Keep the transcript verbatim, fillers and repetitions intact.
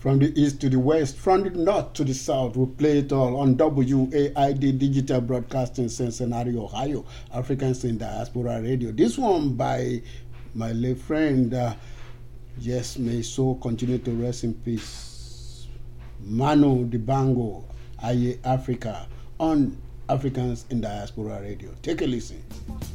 From the east to the west, from the north to the south, we play it all on W A I D Digital Broadcasting, Cincinnati, Ohio, Africans in Diaspora Radio. This one by my late friend, uh, yes, may so continue to rest in peace, Manu Dibango, Aye Africa, on Africans in Diaspora Radio. Take a listen.